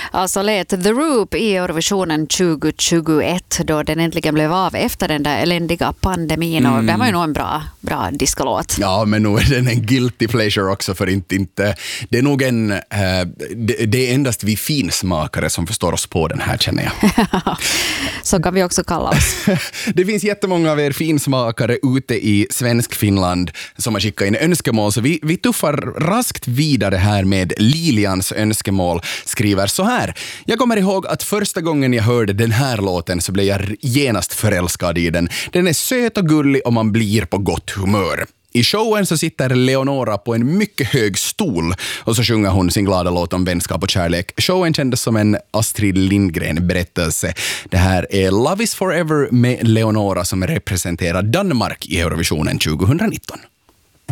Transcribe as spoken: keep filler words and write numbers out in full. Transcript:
Alltså lät The Roop i Eurovisionen tjugohundratjugoett då den äntligen blev av efter den där eländiga pandemin. Och mm. det var ju nog en bra, bra diskolåt. Ja, men nu är den en guilty pleasure också för inte, inte det är nog en äh, det, det är endast vi finsmakare som förstår oss på den här, känner jag. Så kan vi också kalla oss. Det finns jättemånga av er finsmakare ute i svensk Finland som har skickat in önskemål, så vi, vi tuffar raskt vidare här med Lilians önskemål. Skriver så här: jag kommer ihåg att första gången jag hörde den här låten så blev jag genast förälskad i den. Den är söt och gullig och man blir på gott humör. I showen så sitter Leonora på en mycket hög stol och så sjunger hon sin glada låt om vänskap och kärlek. Showen kändes som en Astrid Lindgren-berättelse. Det här är Love is Forever med Leonora som representerar Danmark i Eurovisionen tjugohundranitton.